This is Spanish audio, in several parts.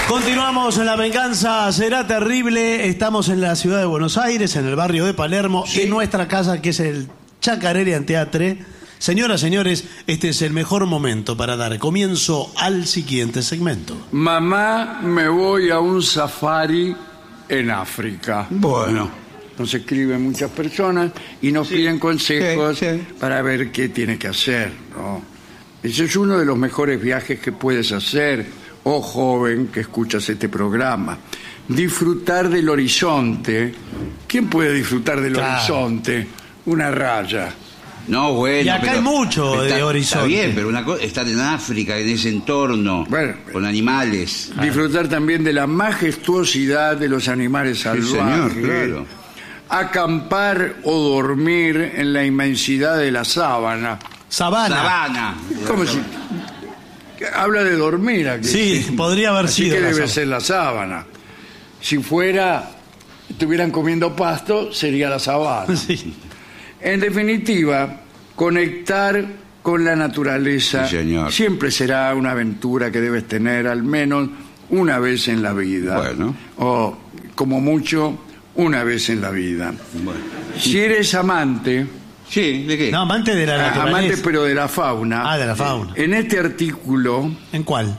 Continuamos en La Venganza Será Terrible. Estamos en la ciudad de Buenos Aires, en el barrio de Palermo, sí, en nuestra casa, que es el Chacarerian Theatre. Señoras, señores, este es el mejor momento para dar comienzo al siguiente segmento. Mamá, me voy a un safari en África. Bueno. Nos escriben muchas personas y nos piden consejos para ver qué tiene que hacer, ¿no? Ese es uno de los mejores viajes que puedes hacer, oh joven que escuchas este programa. Disfrutar del horizonte. ¿Quién puede disfrutar del horizonte? Una raya. No, bueno. Y acá hay mucho de horizonte. Está bien, pero una cosa, estar en África, en ese entorno, bueno, con animales. Disfrutar también de la majestuosidad de los animales salvajes. Sí, señor, claro. Acampar o dormir en la inmensidad de la sabana. Sabana. ¿Cómo si? Habla de dormir aquí. Sí, podría haber Así sido. que debe ser la sábana. Si estuvieran comiendo pasto, sería la sabana. Sí. En definitiva, conectar con la naturaleza siempre será una aventura que debes tener al menos una vez en la vida. Bueno. O, como mucho, una vez en la vida. Bueno. Si eres amante... Sí, ¿de qué? No, amante de la naturaleza. Amante, pero de la fauna. Ah, de la fauna. En este artículo... ¿En cuál?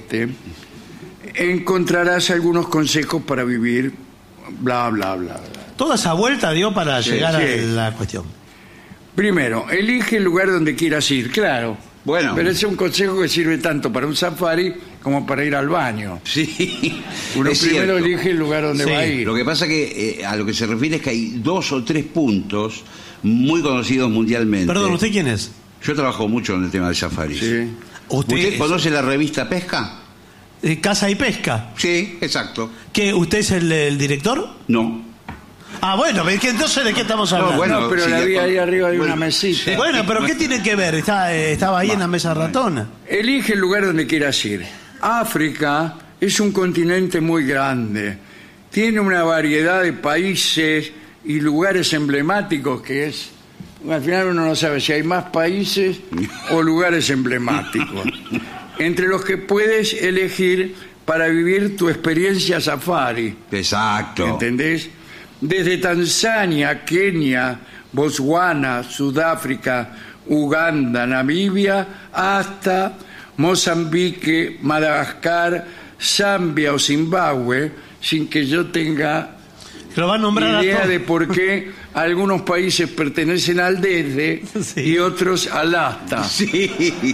Encontrarás algunos consejos para vivir, bla, bla, bla, bla. Toda esa vuelta dio para llegar a la cuestión. Primero, elige el lugar donde quieras ir, claro. Bueno. Pero ese es un consejo que sirve tanto para un safari como para ir al baño. Sí. Uno primero elige el lugar donde va a ir. Lo que pasa que a lo que se refiere es que hay 2 o 3 puntos muy conocidos mundialmente. Perdón, ¿usted quién es? Yo trabajo mucho en el tema del safari. Sí. ¿Usted conoce la revista Pesca? Casa y Pesca. Sí, exacto. ¿Qué? ¿Usted es el director? No. Ah, bueno, entonces ¿de qué estamos hablando? No, bueno, pero la vi ahí arriba de una mesita. Bueno, pero ¿qué tiene que ver? Estaba ahí en la mesa ratona. Elige el lugar donde quieras ir. África es un continente muy grande. Tiene una variedad de países y lugares emblemáticos que es... Al final uno no sabe si hay más países o lugares emblemáticos. Entre los que puedes elegir para vivir tu experiencia safari. Exacto. ¿Entendés? Desde Tanzania, Kenia, Botswana, Sudáfrica, Uganda, Namibia, hasta Mozambique, Madagascar, Zambia o Zimbabue, sin que yo tenga idea de por qué algunos países pertenecen al desde y otros al hasta. Sí.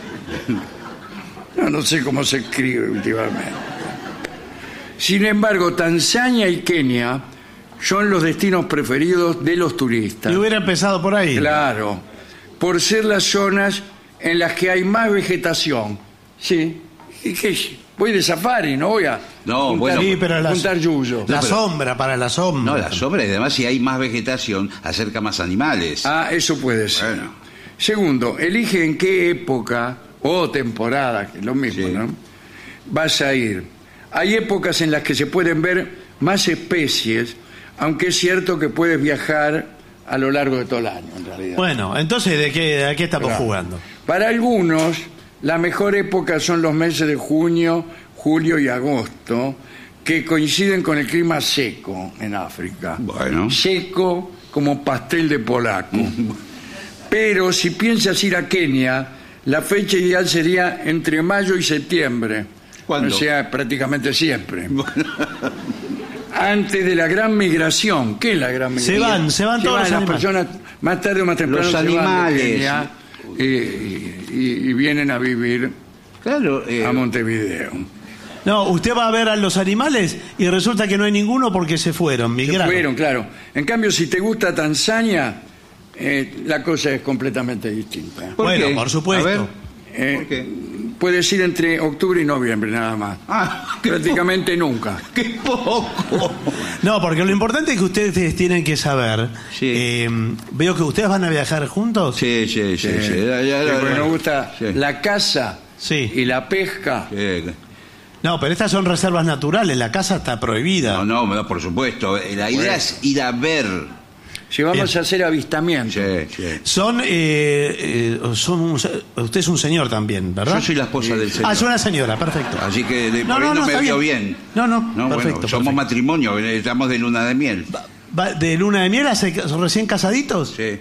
No sé cómo se escribe últimamente. Sin embargo, Tanzania y Kenia son los destinos preferidos de los turistas. Y hubiera empezado por ahí. Claro, por ser las zonas en las que hay más vegetación. Sí. ¿Y qué? Voy de safari, no voy a juntar yuyo. La sombra, para la sombra. No, la sombra, y además si hay más vegetación, acerca más animales. Ah, eso puede ser. Bueno. Segundo, elige en qué época o temporada, que es lo mismo, ¿no? Vas a ir. Hay épocas en las que se pueden ver más especies, aunque es cierto que puedes viajar a lo largo de todo el año, en realidad. Bueno, entonces, ¿de qué estamos jugando? Para algunos, la mejor época son los meses de junio, julio y agosto, que coinciden con el clima seco en África. Bueno. Seco como pastel de polaco. Pero si piensas ir a Kenia, la fecha ideal sería entre mayo y septiembre. ¿Cuándo? O sea, prácticamente siempre. Antes de la gran migración. ¿Qué es la gran migración? Se van todas las personas, más tarde o más temprano los se animales. van de Kenia, y vienen a vivir a Montevideo. No, usted va a ver a los animales y resulta que no hay ninguno porque se fueron, migraron. Se fueron, claro. En cambio, si te gusta Tanzania, la cosa es completamente distinta. Bueno, por supuesto. A ver, ¿por qué? Puedes ir entre octubre y noviembre, nada más. Prácticamente nunca. ¡Qué poco! No, porque lo importante es que ustedes tienen que saber. Veo que ustedes van a viajar juntos. Sí. Porque nos gusta la caza y la pesca. No, pero estas son reservas naturales. La caza está prohibida. No, por supuesto. La idea es ir a ver. Si vamos Bien. a hacer avistamiento. Sí. Usted es un señor también, ¿verdad? Yo soy la esposa del señor. Ah, es una señora, perfecto. Así que por No, ahí no, no me está vio bien. bien. No, Bueno, perfecto. somos matrimonio, estamos de luna de miel. ¿De luna de miel son recién casaditos? Sí.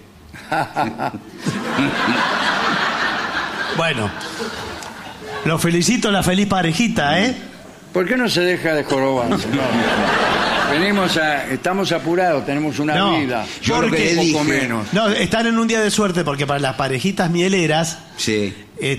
Bueno, los felicito, la feliz parejita, ¿eh? ¿Por qué no se deja de jorobarse? No. Estamos apurados, tenemos una No, vida. yo lo que le un poco dije- menos. No, están en un día de suerte porque para las parejitas mieleras Sí.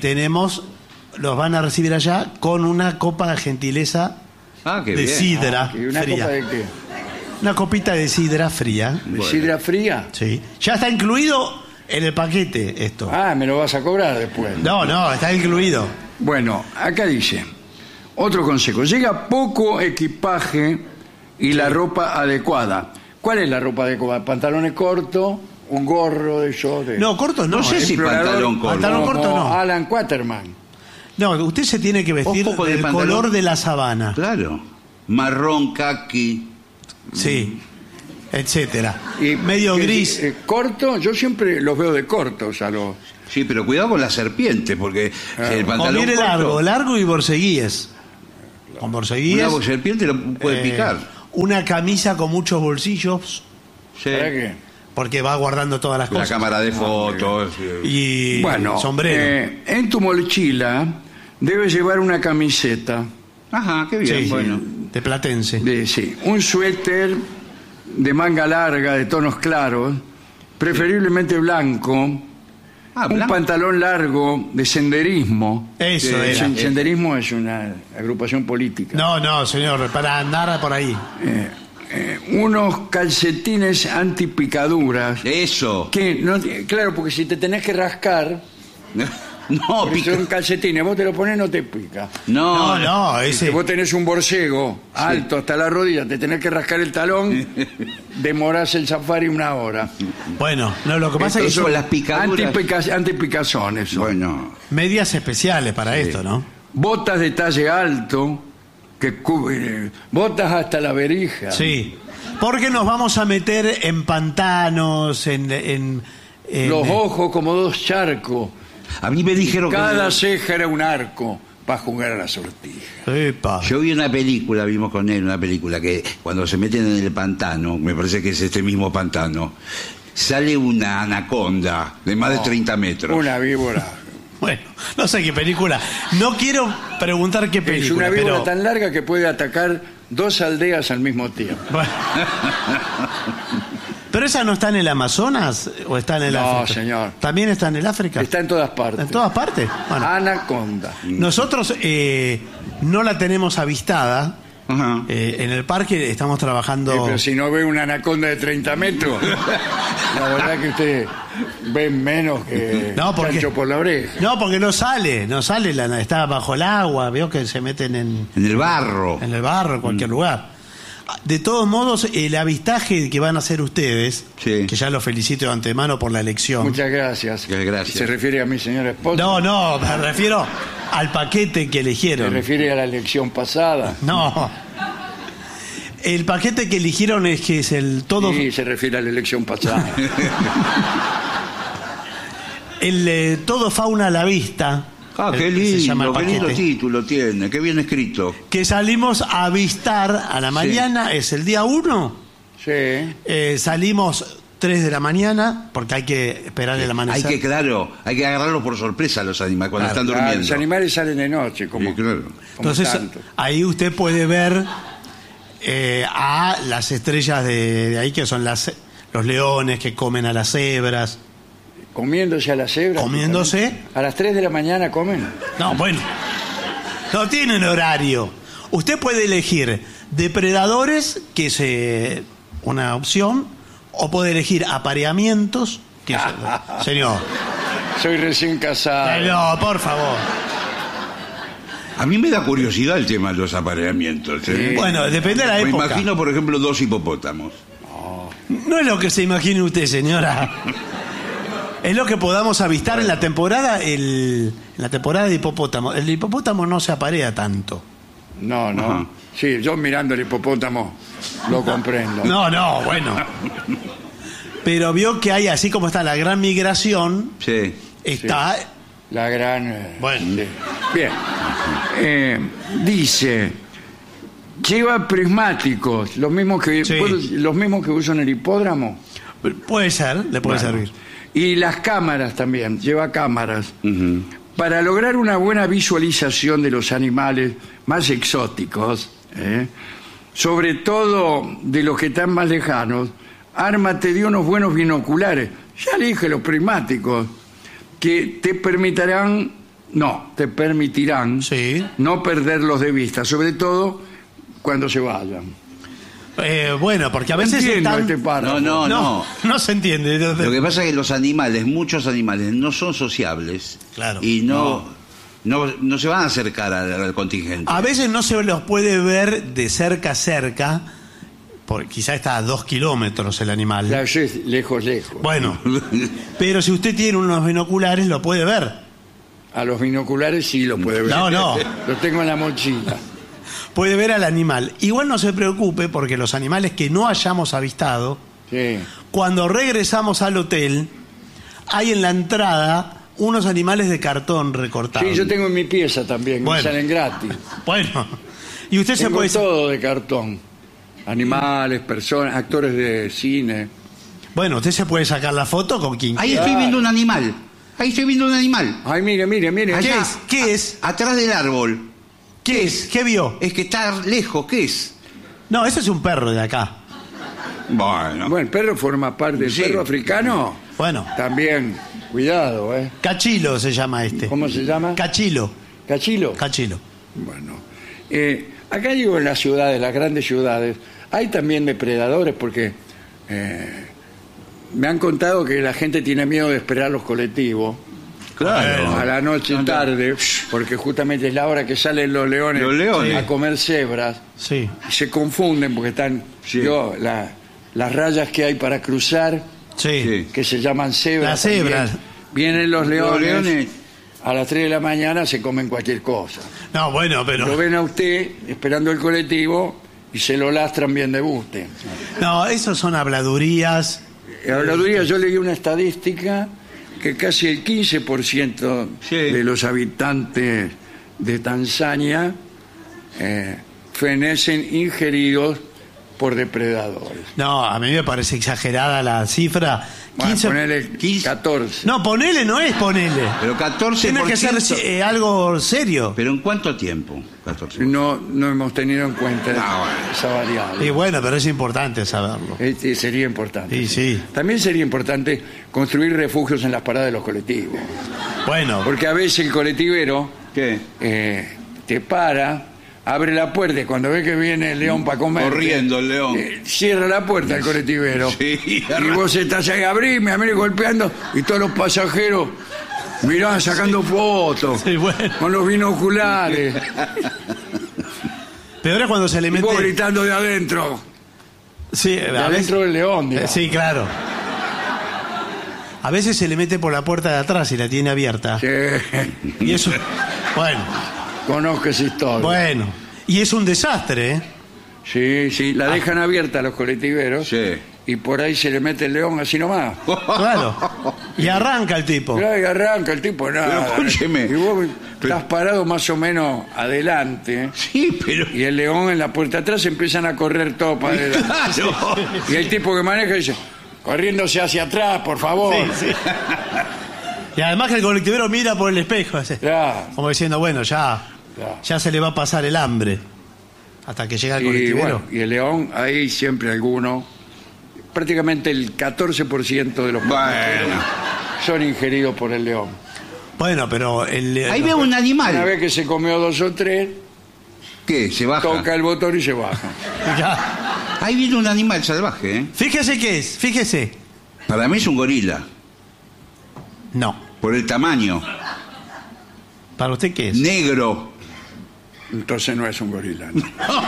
los van a recibir allá con una copa de gentileza Ah, qué de bien. sidra ¿Y una fría. copa de qué? Una copita de sidra fría. ¿De sidra fría? Sí. Ya está incluido en el paquete esto. Ah, me lo vas a cobrar después. No, está incluido. Bueno, acá dice, otro consejo, llega poco equipaje y la ropa adecuada. ¿Cuál es la ropa adecuada? Pantalones cortos, un gorro de esos. No, corto no. No sé si explorador, pantalón corto. Pantalón como corto no. Alan Quaterman. No, usted se tiene que vestir Un poco de del pantalón. color de la sabana. Claro. Marrón, caqui. Sí. Etcétera. Y Medio que- gris. corto, yo siempre los veo de cortos a los... Sí, pero cuidado con la serpiente, porque el O pantalón viene corto, largo y borceguíes. Con borceguíes. una serpiente lo puede picar. Una camisa con muchos bolsillos, Sí. ¿Para qué? porque va guardando todas las La cosas. cámara de fotos. Y Bueno, sombrero. en tu mochila debes llevar una camiseta, Ajá, qué bien. Sí, Bueno. de platense. un suéter de manga larga, de tonos claros, preferiblemente blanco, Ah, un blanco. pantalón largo de senderismo. Eso era. Senderismo es una agrupación política. No, señor, para andar por ahí. Unos calcetines antipicaduras. Eso. Que no, claro, porque si te tenés que rascar, No, porque pica. son calcetines, vos te lo pones no te pica. No, No, Si ese. vos tenés un borcego alto hasta la rodilla, te tenés que rascar el talón, demorás el safari 1 hora. Bueno, no, lo que pasa es que Eso, son las picaduras. Antipicazones son. Bueno. medias especiales para esto, ¿no? Botas de talle alto, que cubren, botas hasta la verija. Sí. Porque nos vamos a meter en pantanos, en Los ojos como 2 charcos. A mí me dijeron Cada que... ceja era un arco para jugar a la sortija. Epa. Yo vi una película, vimos con él una película que cuando se meten en el pantano, me parece que es este mismo pantano, sale una anaconda de más de 30 metros. Una víbora. Bueno, no sé qué película. No quiero preguntar qué Es película, una víbora pero... tan larga que puede atacar 2 aldeas al mismo tiempo. Bueno. ¿Pero esa no está en el Amazonas o está en el No, África? señor. ¿También está en el África? Está en todas partes. ¿En todas partes? Bueno, Anaconda. nosotros no la tenemos avistada. Ajá. En el parque estamos trabajando... Pero si no ve una anaconda de 30 metros, la verdad que usted ve menos que No, porque- chancho por la oreja. No, porque no sale, está bajo el agua, veo que se meten en En el barro. el barro, en cualquier lugar. De todos modos, el avistaje que van a hacer ustedes, Sí. que ya los felicito de antemano por la elección. Muchas gracias. Gracias. ¿Se refiere a mi señora esposa? No, me refiero al paquete que ¿Se eligieron. refiere a la elección pasada? No. El paquete que eligieron es que es el todo, Sí, se refiere a la elección pasada. el todo fauna a la vista. Ah, qué Se llama el lindo, qué lindo paquete. título tiene, qué bien escrito. Que salimos a avistar a la mañana, es el día 1. Sí. Salimos 3 de la mañana, porque hay que esperar el Hay amanecer. que, claro, hay que agarrarlos por sorpresa a los animales cuando Claro, están Claro, durmiendo. los animales salen de noche, como, Sí, claro. como Entonces, tanto. ahí usted puede ver a las estrellas de ahí, que son los leones que comen a las cebras. Comiéndose a la cebra. Comiéndose. A las 3 de la mañana comen. No, bueno, no tienen horario. Usted puede elegir depredadores, que es una opción, o puede elegir apareamientos, que es... Señor, Soy recién casado. no, por favor. A mí me da curiosidad el tema de los apareamientos. ¿eh? Bueno, depende de la Me época. imagino, por ejemplo, 2 hipopótamos. No es lo que se imagine usted, señora. Es lo que podamos avistar en la temporada, en la temporada de hipopótamo. El hipopótamo no se aparea tanto. No, no. Ajá. Sí, yo mirando el hipopótamo lo comprendo. No, bueno. Pero vio que hay, así como está la gran migración, Sí. está... La gran... Bueno. sí. Bien. Dice, lleva prismáticos, los mismos que Sí. los mismos que uso en el hipódromo. Puede ser, le puede Bueno. servir. Y las cámaras también, lleva cámaras. Ujú. Para lograr una buena visualización de los animales más exóticos, sobre todo de los que están más lejanos, ármate de unos buenos binoculares. Ya le dije, los prismáticos, que te permitirán Sí. no perderlos de vista, sobre todo cuando se vayan. Bueno, porque a veces Entiendo están... este párrafo. No se entiende. Lo que pasa es que los animales, muchos animales, no son sociables. Claro. Y no se van a acercar al contingente. A veces no se los puede ver de cerca a cerca, porque quizá está a 2 kilómetros el animal. Claro, yo es lejos. Bueno, pero si usted tiene unos binoculares lo puede ver. A los binoculares sí lo puede ver. No. Lo tengo en la mochila. Puede ver al animal. Igual no se preocupe porque los animales que no hayamos avistado, Sí. cuando regresamos al hotel, hay en la entrada unos animales de cartón recortados. Sí, yo tengo en mi pieza también, Bueno. me salen gratis. Bueno, y usted se Tengo puede... todo de cartón. Animales, personas, actores de cine. Bueno, usted se puede sacar la foto con quien Ahí quiera. estoy viendo un animal. Ahí estoy viendo un animal. Ay, mire. ¿Qué Allá, es? ¿Qué es? Atrás del árbol. ¿Qué es? ¿Qué vio? Es que está lejos. ¿Qué es? No, eso es un perro de acá. Bueno. Bueno, el perro forma parte del Sí. perro africano. Bueno, También, cuidado, ¿eh? cachilo se llama este. ¿Cómo se llama? Cachilo. ¿Cachilo? Cachilo. Bueno. Acá digo en las ciudades, las grandes ciudades, hay también depredadores porque me han contado que la gente tiene miedo de esperar los colectivos. Claro. A la noche tarde, porque justamente es la hora que salen los leones, Los leones. a comer cebras. Sí. Y se confunden porque están Sí. las rayas que hay para cruzar, Sí. Sí. que se llaman cebras. Las cebras. también. Vienen los leones, leones. a las 3 de la mañana se comen cualquier cosa. No, bueno, Lo pero... ven a usted esperando el colectivo y se lo lastran bien de buste. No, eso son habladurías. Habladuría, yo leí una estadística que casi el 15% Sí. de los habitantes de Tanzania fenecen ingeridos por depredadores. No, a mí me parece exagerada la cifra. Bueno, 15... ponele 15. 14. No, ponele no es ponele. Pero 14%. Tiene que ser algo serio. ¿Pero en cuánto tiempo? 14. No hemos tenido en cuenta bueno. esa variable. Y bueno, pero es importante saberlo. Sería importante. Sí, sí. También sería importante construir refugios en las paradas de los colectivos. Bueno, Porque a veces el colectivero ¿Qué? te para, abre la puerta y cuando ve que viene el león para comer, Corriendo el león. cierra la puerta el colectivero. Sí, Y vos estás ahí, abrime golpeando, y todos los pasajeros mirá, sacando fotos, sí, bueno. con los binoculares, Peor es cuando se le y mete... vos gritando de adentro, Sí, de a veces... adentro del león. digamos. Sí, claro. A veces se le mete por la puerta de atrás y la tiene abierta. Sí, Y eso... Bueno, conozco esa historia. bueno. Y es un desastre, ¿eh? Sí, la dejan abierta a los colectiveros, Sí. y por ahí se le mete el león así nomás. Claro. Y arranca el tipo. Mirá, y arranca el tipo, nada. Pero escúcheme. Y vos estás parado más o menos adelante, Sí, pero... y el león en la puerta atrás empiezan a correr todo para adelante. Claro. Y el tipo que maneja dice, corriéndose hacia atrás, por favor. Sí, sí. Y además que el colectivero mira por el espejo, así, Claro. como diciendo, bueno, Claro. ya se le va a pasar el hambre. Hasta que llega el Y, colectivero. bueno, y el león, ahí siempre alguno, prácticamente el 14% de los pasajeros Bueno. son ingeridos por el león. Bueno, pero Ahí veo un Una animal. vez que se comió 2 o 3, ¿Qué? Se baja. toca el botón y se baja. Ya. Ahí viene un animal salvaje, ¿eh? Fíjese qué es, fíjese. Para mí es un gorila. No. Por el tamaño. ¿Para usted qué es? Negro. Entonces no es un gorila. ¿no?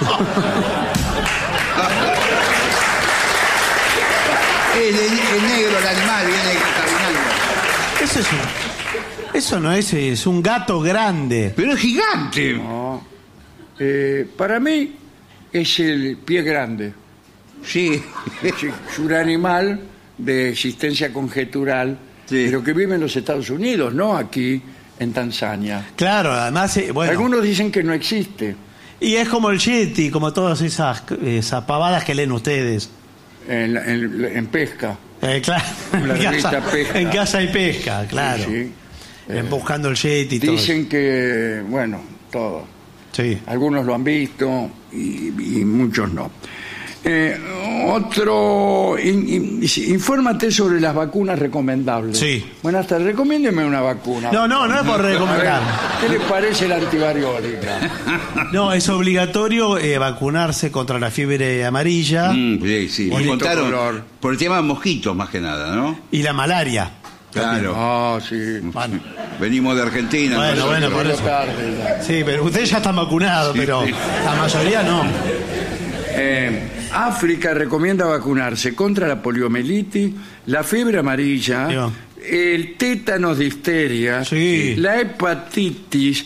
Es negro el animal, viene caminando. Eso no es un gato grande. Pero es gigante. No. Para mí es el pie grande. Sí. Es un animal de existencia conjetural, Sí. pero que vive en los Estados Unidos, no aquí en Tanzania. Claro, además, bueno. Algunos dicen que no existe Y es como el Yeti, como todas esas pavadas que leen ustedes. en pesca. Claro, La en revista casa, Pesca. en casa hay pesca, claro. Sí, sí. Buscando el Yeti y todo. Dicen que, bueno, todo. Sí. Algunos lo han visto y muchos no. Infórmate sobre las vacunas recomendables. Sí. Buenas tardes, recomiéndeme una vacuna. No es por A ver, recomendar. ¿qué le parece la antivariólica? No, es obligatorio vacunarse contra la fiebre amarilla Sí. Me Bonito contaron color. por el tema de mosquitos más que nada, ¿no? y la malaria. Claro. Ah, sí. Bueno, Venimos de Argentina. Bueno, nosotros. por eso. Tarde ya. sí, pero usted ya está vacunado, pero la mayoría no. África recomienda vacunarse contra la poliomielitis, la fiebre amarilla, Digo. el tétanos difteria, Sí. la hepatitis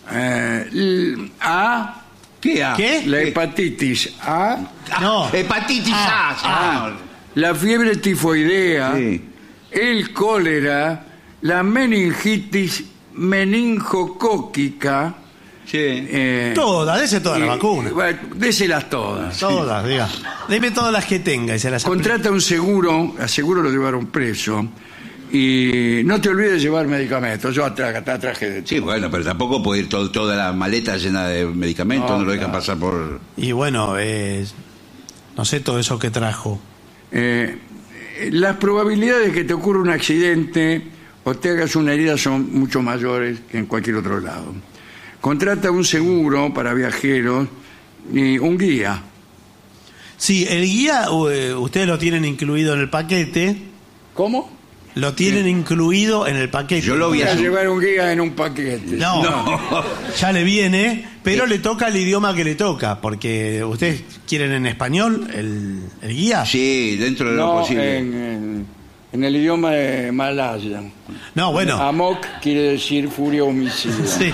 A. ¿Qué? ¿Qué? La hepatitis A, No. Hepatitis A. la fiebre tifoidea, Sí. el cólera, la meningitis meningocóquica. Sí. Todas, dese toda la vacuna. Bueno, déselas todas. Todas, diga. Deme todas las que tenga y se las aplico. Contrata un seguro, a seguro lo llevaron preso. Y no te olvides de llevar medicamentos. Yo traje de todo. Sí, bueno, pero tampoco puede ir toda la maleta llena de medicamentos, no lo dejan pasar por... Y bueno, no sé todo eso que trajo. Las probabilidades de que te ocurra un accidente o te hagas una herida son mucho mayores que en cualquier otro lado. Contrata un seguro para viajeros y un guía. Sí, el guía ustedes lo tienen incluido en el paquete. ¿Cómo? Lo tienen incluido en el paquete. Yo lo vi Voy a así. llevar un guía en un paquete. No, ya le viene, pero le toca el idioma que le toca, porque ustedes quieren en español el guía. Sí, dentro de lo No, posible. en el idioma de malaya. No, bueno. Amok quiere decir furia homicida. Sí.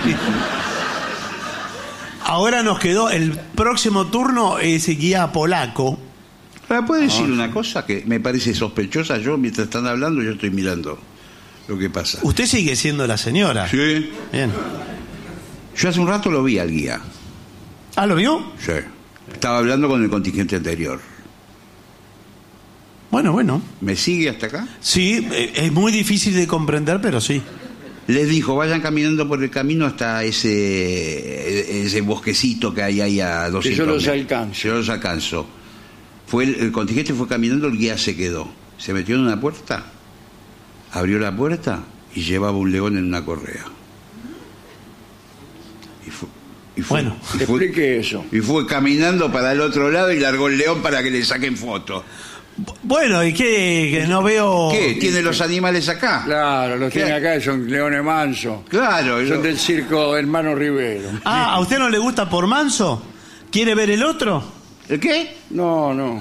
Ahora nos quedó el próximo turno, ese guía polaco. Ahora, ¿puedo decir una cosa que me parece sospechosa? Yo, mientras están hablando, yo estoy mirando lo que pasa. Usted sigue siendo la señora. Sí. Bien. Yo hace un rato lo vi al guía. ¿Ah, lo vio? Sí. Estaba hablando con el contingente anterior. Bueno. ¿Me sigue hasta acá? Sí, es muy difícil de comprender, pero sí. Les dijo, vayan caminando por el camino hasta ese bosquecito que hay ahí a 200 Que yo los metros. alcanzo. Yo los alcanzo. El contingente fue caminando, el guía se quedó. Se metió en una puerta, abrió la puerta y llevaba un león en una correa. Y fue, Bueno. Explique eso. y fue caminando para el otro lado y largó el león para que le saquen foto. Bueno, ¿y qué? Que no veo... ¿Qué? ¿Tiene los animales acá? Claro, los tiene ¿Qué? acá, son leones mansos. Claro. Son del circo Hermano Rivero. Ah, ¿a usted no le gusta por manso? ¿Quiere ver el otro? ¿El qué? No.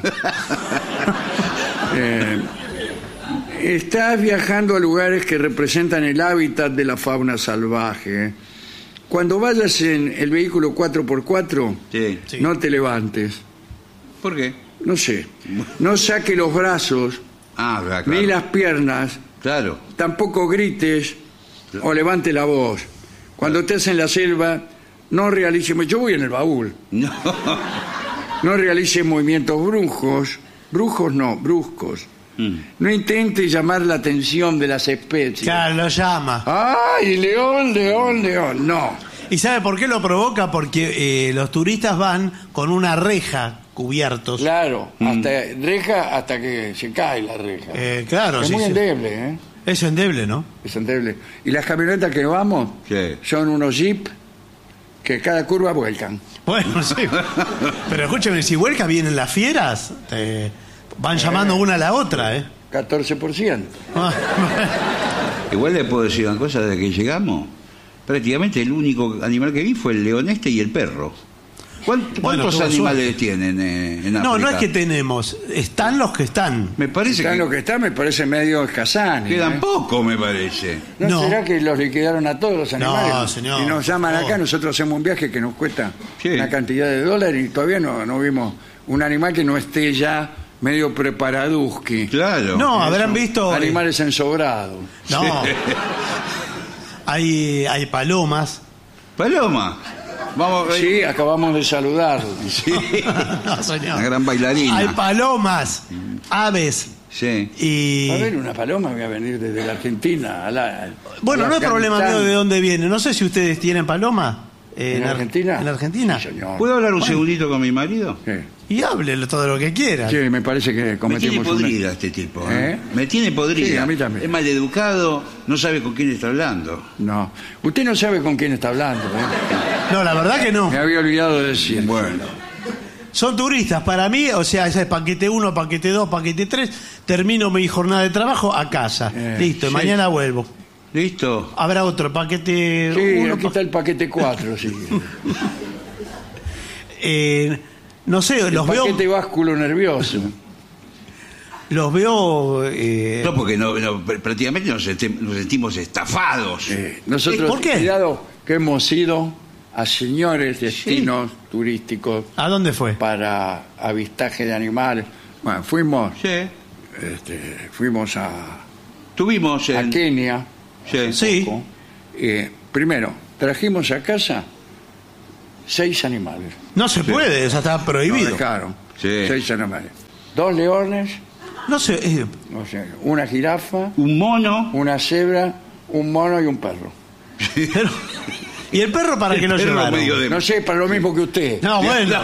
Estás viajando a lugares que representan el hábitat de la fauna salvaje. Cuando vayas en el vehículo 4x4, Sí. no te levantes. ¿Por qué? No sé. No saque los brazos, Claro. ni las piernas, Claro. tampoco grites o levante la voz. Cuando estés en la selva, no realice... Yo voy en el baúl. No. No realice movimientos bruscos. Bruscos. No intente llamar la atención de las especies. Claro, lo llama. ¡Ay, león! No. ¿Y sabe por qué lo provoca? Porque los turistas van con una reja cubiertos. Claro, reja hasta que se cae la reja. Claro, es sí, muy sí. endeble, ¿eh? Es endeble, ¿no? Es endeble. Y las camionetas que vamos Sí. son unos jeep que cada curva vuelcan. Bueno, sí. Pero escúcheme, si vuelca vienen las fieras, van llamando una a la otra, ¿eh? 14%. Igual le puedo decir una cosa, desde que llegamos, prácticamente el único animal que vi fue el león este y el perro. ¿Cuántos tuvo animales suerte. tienen en África? No es que tenemos, están los que están. Me parece Están que lo que está, me parece medio escasán. quedan pocos, me parece. ¿No, No. será que los liquidaron a todos los No, animales? señor. Y nos llaman No. acá, nosotros hacemos un viaje que nos cuesta Sí. una cantidad de dólares y todavía no vimos un animal que no esté ya medio preparaduski. Claro. No, habrán visto. Animales ensobrados. No. Hay palomas. Paloma. Vamos. Sí, acabamos de saludarlo. Sí. No, señor. Una gran bailarina. Hay palomas, aves. Sí. Y. A ver, una paloma voy a venir desde la Argentina. Bueno, no es problema mío de dónde viene. No sé si ustedes tienen paloma. ¿En Argentina? ¿En Argentina? Sí, señor. ¿Puedo hablar un segundito con mi marido? Sí. Y háblele todo lo que quiera. Sí, me parece que Me tiene cometimos podrida este tipo. ¿Eh? Me tiene podrida. Sí, a mí también. Es maleducado, no sabe con quién está hablando. No. Usted no sabe con quién está hablando. No, la verdad que no. Me había olvidado de decir. Bueno. Son turistas. Para mí, o sea, ese es paquete 1, paquete 2, paquete 3. Termino mi jornada de trabajo a casa. Listo, y sí. mañana vuelvo. ¿Listo? Habrá otro paquete Sí, 1. aquí está el paquete 4, sí. No sé, los veo. Paquete básculo nervioso. Los veo. No, porque prácticamente nos sentimos estafados. Nosotros, ¿Por qué? cuidado, que hemos ido a señores destinos turísticos ¿A dónde fue? para avistaje de animales. Bueno, fuimos Sí. a Tuvimos en... Kenia. Sí. Sí. Primero, trajimos a casa 6 animales. No se puede, eso está Nos prohibido. dejaron Sí. 6 animales. 2 leones, No sé. no sé, una jirafa, Un mono. una cebra, un mono y un perro. Pero- ¿Y el perro para qué lo perro llevaron? medio de- No sé, para lo mismo que usted. No, bueno.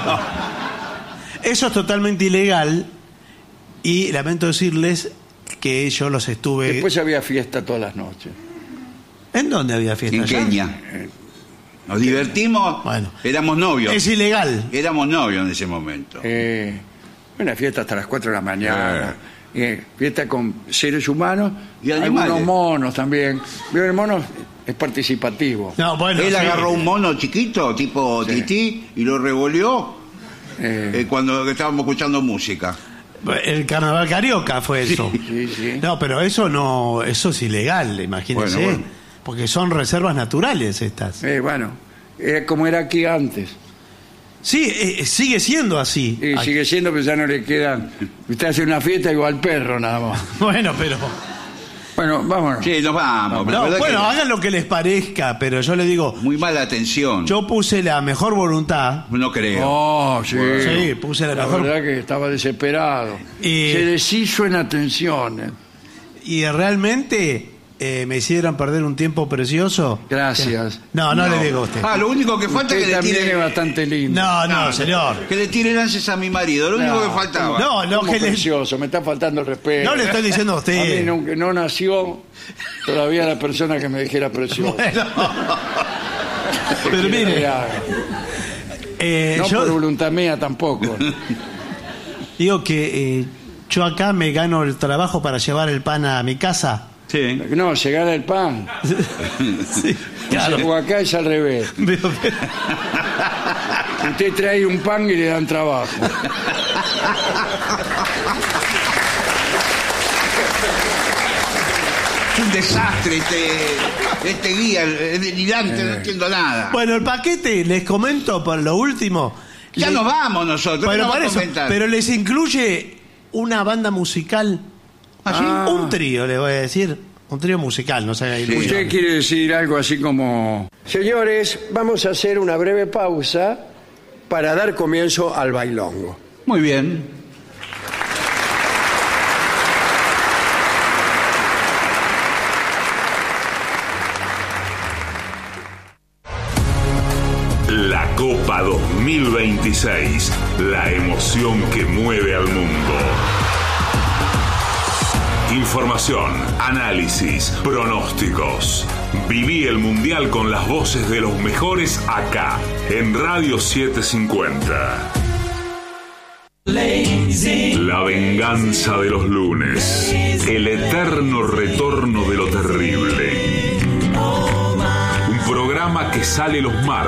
Eso es totalmente ilegal y lamento decirles que yo los estuve... Después había fiesta todas las noches. ¿En dónde había fiesta? En allá? Kenia. Nos divertimos. Bueno. Éramos novios. Es ilegal. Éramos novios en ese momento. Una fiesta hasta las 4 de la mañana. Fiesta con seres humanos Y animales. algunos monos también. Veo el mono es participativo. No, bueno, Él sí. agarró un mono chiquito, tipo Sí. tití, y lo revolvió Eh, cuando estábamos escuchando música. El carnaval carioca fue eso. sí, sí. No, pero eso es ilegal, imagínense. Bueno, bueno. Porque son reservas naturales estas. Bueno, como era aquí antes. Sí, sigue siendo así. Y Aquí. sigue siendo, pero ya no le quedan. Usted hace una fiesta igual al perro nada más. Bueno, pero... Bueno, vámonos. Sí, nos vamos. La No, verdad bueno, que hagan lo que les parezca, pero yo les digo, muy mala atención. yo puse la mejor voluntad. No creo. Oh, sí. Sí, puse la La mejor. verdad que estaba desesperado. Y- Se deshizo en atenciones. Y realmente me hicieron perder un tiempo precioso. Gracias. No le digo a usted. Ah, lo único que falta es Usted que le también es tiren... bastante lindo. No, señor. Que le tiren lances a mi marido, lo único que faltaba. No, Como que le- precioso, me está faltando el respeto. no le estoy diciendo a A mí usted. no nació todavía la persona que me dijera precioso. Bueno. Pero Que mire, haga. No por yo voluntad mía tampoco. digo que yo acá me gano el trabajo para llevar el pan a mi casa. Sí. No, se gana el pan. Sí, claro. O acá es al revés. Pero- Usted trae un pan y le dan trabajo. Es un desastre este guía, es delirante, no entiendo nada. Bueno, el paquete, les comento por lo último. Ya le- nos vamos nosotros. ¿qué Pero nos por va a eso, comentar? pero les incluye una banda musical. Ah. Un trío, le voy a decir. Un trío musical, no sé. Sí. Usted quiere decir algo así como... Señores, vamos a hacer una breve pausa para dar comienzo al bailongo. Muy bien. La Copa 2026, la emoción que mueve al mundo. Información, análisis, pronósticos. Viví el Mundial con las voces de los mejores acá, en Radio 750. La venganza de los lunes. El eterno retorno de lo terrible. Un programa que sale los martes